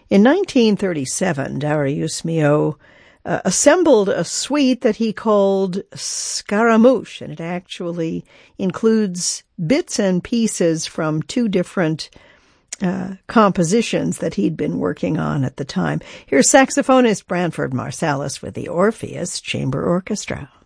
In 1937, Darius Milhaud assembled a suite that he called Scaramouche, and it actually includes bits and pieces from two different compositions that he'd been working on at the time. Here's saxophonist Branford Marsalis with the Orpheus Chamber Orchestra.